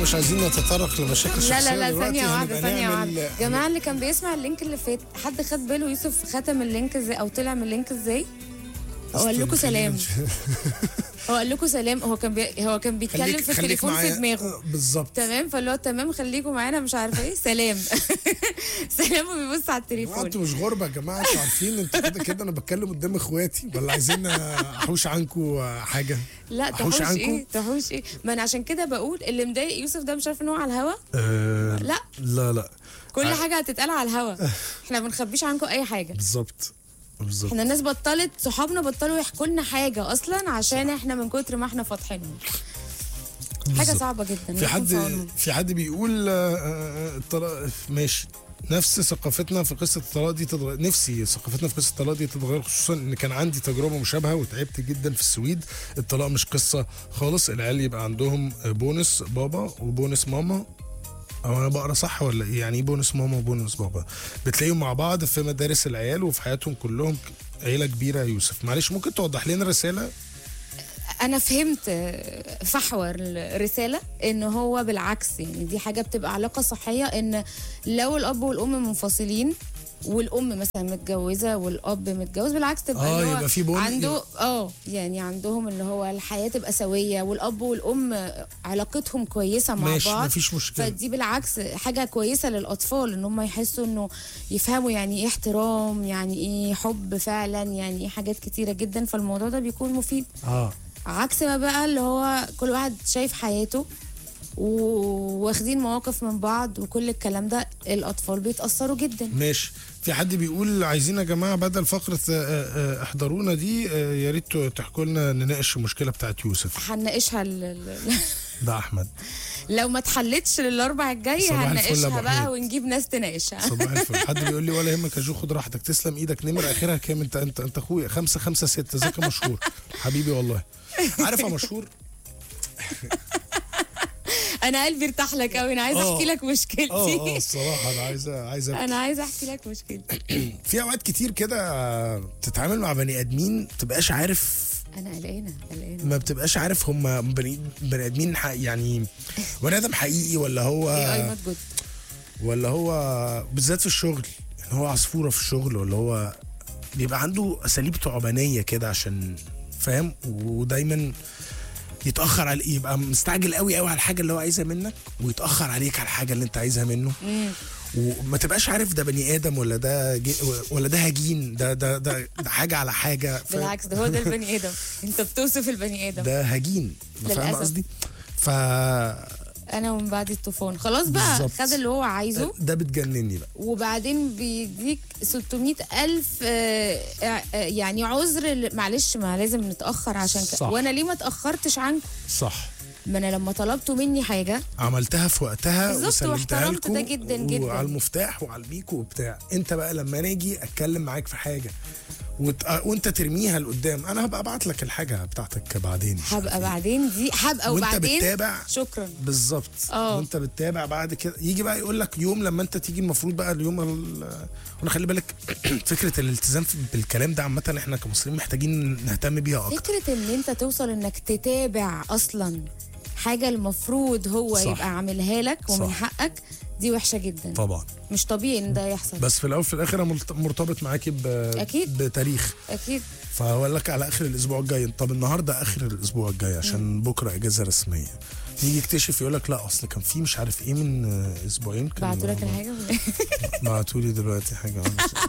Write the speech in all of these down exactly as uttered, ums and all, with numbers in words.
مش عايزين نتطرق لمشاكل شخصيه. لا لا لا دلوقتي. ثانية واحدة هنبقى ثانية نعمل- واحدة جماعة اللي كان بيسمع اللينك اللي فات، حد خد باله يوسف ختم اللينك ازاي او طلع من اللينك ازاي؟ هو قال لكم سلام هو قال لكم سلام هو كان بي... هو كان بيتكلم خليك- في خليك التليفون في معايا. دماغه بالظبط. تمام، فاللي هو تمام خليكم معانا مش عارفه ايه سلام سلام وبيبص على التليفون. انتوا مش غربه يا جماعه، انتوا عارفين انتوا كده كده انا بتكلم قدام اخواتي، ولا عايزين احوش عنكم حاجه؟ لا أحوش تحوش عنكم؟ ايه تحوش ايه، ما انا عشان كده بقول اللي مضايق يوسف ده مش عارف ان هو على الهوا. أه لا لا لا كل ع- حاجه هتتقال على الهوا، احنا ما بنخبيش عنكم اي حاجه. بالظبط بالظبط. احنا الناس بطلت، صحابنا بطلوا يحكوا لنا حاجه اصلا عشان احنا من كتر ما احنا فاتحينهم. حاجه بالظبط. صعبه جدا. في يكون حد في عونهم. في حد بيقول آه، آه، الطلاق ماشي، نفس ثقافتنا في قصه الطلاق دي تتغير، نفسي ثقافتنا في قصه الطلاق دي تتغير، خصوصا ان كان عندي تجربه مشابهه وتعبت جدا في السويد. الطلاق مش قصه خالص، العيال يبقى عندهم بونس بابا وبونس ماما، او انا بقرا صح ولا ايه؟ يعني ايه بونس ماما وبونس بابا؟ بتلاقيهم مع بعض في مدارس العيال وفي حياتهم كلهم عيله كبيره. يا يوسف معلش ممكن توضح لنا الرساله؟ انا فهمت آه، فحوى الرساله ان هو بالعكس، يعني دي حاجه بتبقى علاقه صحيه، ان لو الاب والام منفصلين والام مثلا متجوزه والاب متجوز، بالعكس تبقى آه، اللي هو يبقى في بون- عنده اه يعني عندهم اللي هو الحياه تبقى سويه، والاب والام علاقتهم كويسه مع ماشي بعض. مفيش مشكله. فدي بالعكس حاجه كويسه للاطفال، ان هم يحسوا انه يفهموا يعني ايه احترام، يعني ايه حب فعلا، يعني ايه حاجات كتيره جدا، فالموضوع ده بيكون مفيد. اه عكس ما بقى اللي هو كل واحد شايف حياته وواخدين مواقف من بعض وكل الكلام ده، الاطفال بيتاثروا جدا. ماشي. في حد بيقول عايزين يا جماعه بدل فقره آه، آه، احضرونا دي، آه، يا ريت تحكوا لنا نناقش المشكله بتاعت يوسف. هنناقشها ال- ال- ده احمد. لو ما اتحلتش للاربع الجاي صباح الفل يا هنناقشها أبو بقى حميد. ونجيب ناس تناقشها. صباح الفل. حد بيقول لي ولا يهمك يا جو خد راحتك، تسلم ايدك. نمر اخرها كام؟ انت انت انت اخويا خمسة خمسة ستة. ازيك يا مشهور حبيبي والله. عارف يا مشهور، انا قلبي ارتاح لك قوي، انا عايزه آه. احكي لك اه اه مشكلتي. الصراحه انا عايزه عايزه انا عايزه احكي لك مشكلتي. في اوقات كتير كده بتتعامل مع بني ادمين ما بتبقاش عارف، انا قلقانه قلقانه. ما بتبقاش عارف هم بني, بني ادمين حق يعني بني ادم حقيقي ولا هو اي اي نوت جود. ولا هو بالذات في الشغل، يعني هو عصفوره في الشغل، ولا هو بيبقى عنده اساليب ثعبانيه كده عشان فاهم، ودايما يتاخر على يبقى مستعجل قوي قوي على الحاجه اللي هو عايزها منك، ويتاخر عليك على الحاجه اللي انت عايزها منه. وما تبقاش عارف ده بني ادم ولا ده جي ولا ده هجين، ده ده ده, ده حاجه على حاجه. فاهم؟ بالعكس ده هو ده البني ادم، انت بتوصف البني ادم. ده هجين، فاهم للأسف. قصدي؟ ف انا ومن بعد الطوفان خلاص بقى بالظبط. خد اللي هو عايزه، ده بتجنني بقى. وبعدين بيديك ستمية ألف آه، آه، يعني عذر ل- معلش ما لازم نتأخر عشان صح. كده، وأنا ليه ما تأخرتش عنكم؟ صح. ما أنا لما طلبتوا مني حاجة عملتها في وقتها بالظبط، وسلمتها واحترمت لكم ده جدا جدا. وعلى المفتاح وعلى البيكو وبتاع. انت بقى لما نيجي اتكلم معاك في حاجه وت... وانت ترميها لقدام، انا هبقى ابعت لك الحاجه بتاعتك بعدين. مش عارف هبقى إيه. بعدين دي هبقى وانت وبعدين بتتابع شكرا. بالظبط. اه. وانت بتتابع بعد كده يجي بقى يقول لك يوم لما انت تيجي المفروض بقى اليوم ال... وانا خلي بالك فكره الالتزام في- بالكلام ده عامه احنا كمصريين محتاجين نهتم بيها اكتر. فكرة ان انت توصل انك تتابع اصلا حاجة المفروض هو صح. يبقى عاملها لك ومن صح. حقك، دي وحشة جدا. طبعا. مش طبيعي ان ده يحصل. بس في الاول وفي الاخر انا ملت- مرتبط معاكي ب... أكيد. بتاريخ، اكيد. فهقول لك على اخر الاسبوع الجاي. طب النهارده اخر الاسبوع الجاي عشان بكره اجازه رسميه، يجي يكتشف يقول لك لا اصل كان في مش عارف ايه من آه، اسبوعين كان بعتوا لك الحاجة بعتوا لي دلوقتي حاجه.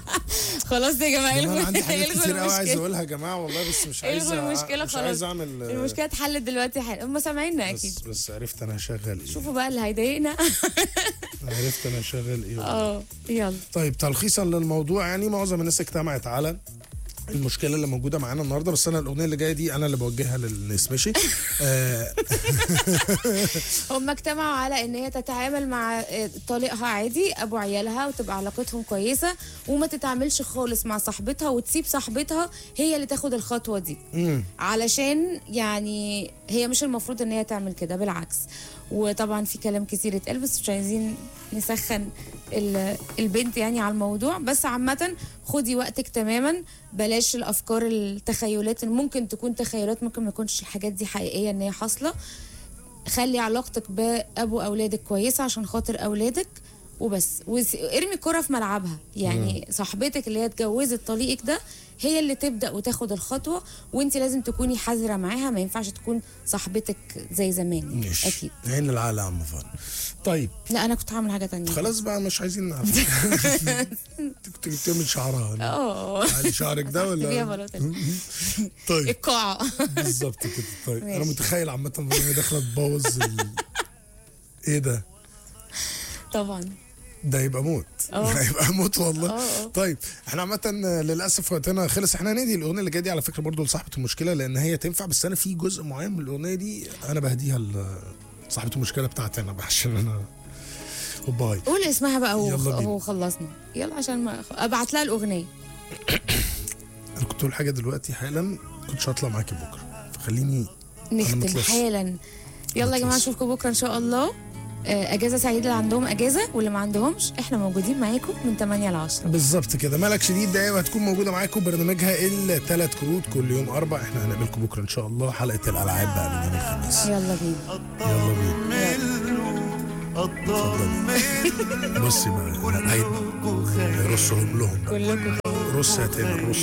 خلاص يا جماعة جماعة انا عندي الغوا حاجات كتير قوي عايز المشكلة. اقولها يا جماعه والله، بس مش عايز الغوا المشكلة مش خلاص. عايز اعمل آه، المشكلة اتحلت دلوقتي حالا، هم سامعيننا اكيد. بس بس عرفت انا شغال ايه. شوفوا بقى اللي هيضايقنا. عرفت انا شغال ايه. اه يلا. طيب تلخيصا للموضوع، يعني معظم الناس اجتمعت على المشكله اللي موجوده معانا النهارده، بس انا الاغنيه اللي جايه دي انا اللي بوجهها للنسمشي. آه، هم اجتمعوا على ان هي تتعامل مع آه، طليقها عادي ابو عيالها وتبقى علاقتهم كويسه، وما تتعاملش خالص مع صاحبتها، وتسيب صاحبتها هي اللي تاخد الخطوه دي. مم. علشان يعني هي مش المفروض ان هي تعمل كده، بالعكس. وطبعا في كلام كتير اتقال بس مش عايزين نسخن ال- البنت يعني على الموضوع، بس عامة خدي وقتك تماما، بلاش الافكار التخيلات اللي ممكن تكون تخيلات، ممكن ما يكونش الحاجات دي حقيقية ان هي حاصلة. خلي علاقتك بابو اولادك كويسه عشان خاطر اولادك وبس، وارمي الكرة في ملعبها. يعني مم. صاحبتك اللي هي اتجوزت طليقك ده هي اللي تبدا وتاخد الخطوه، وانت لازم تكوني حذره معاها، ما ينفعش تكون صاحبتك زي زمان. مش. اكيد عين العقل يا عم فن. طيب لا انا كنت هعمل حاجه تانية. خلاص بقى مش عايزين نعرف. كنت بتعمل شعرها. اه يعني شعرك ده ولا طيب القاعه بالظبط كده. طيب انا متخيل عامه ان داخله تبوظ ال... ايه ده طبعا ده يبقى موت. ده يبقى موت والله. أوه. طيب احنا عامة للأسف وقتنا خلص. احنا هندي الأغنية اللي جاية دي على فكرة برضو لصاحبة المشكلة لأن هي تنفع، بس أنا في جزء معين من الأغنية دي أنا بهديها لصاحبة المشكلة بتاعتي أنا عشان أنا وباي. قول اسمها بقى هو خلصنا يلا عشان ما أبعت لها الأغنية. أنا كنت أقول حاجة دلوقتي حالا كنتش هطلع معاكي بكرة فخليني نختم حالا. يلا يا جماعة نشوفكم بكرة إن شاء الله. اجازه سعيده اللي عندهم اجازه واللي ما عندهمش احنا موجودين معاكم من ثمانية ل عشرة بالظبط كده. ملك شديد دقايق وهتكون موجوده معاكم برنامجها الثلاث كروت كل يوم اربع. احنا هنقابلكم بكره ان شاء الله حلقه الالعاب بقى من يوم الخميس. يلا بينا يلا بينا. اتفضلي بصي بقى هيرصهم لهم كلكم رص يا تامر رص.